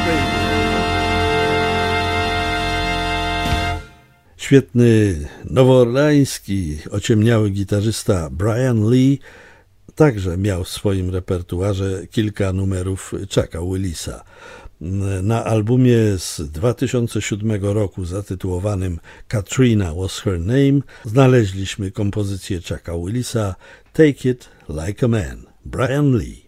Świetny nowoorleański ociemniały gitarzysta Brian Lee także miał w swoim repertuarze kilka numerów Chucka Willisa. Na albumie z 2007 roku zatytułowanym Katrina Was Her Name znaleźliśmy kompozycję Chucka Willisa Take It Like a Man, Brian Lee.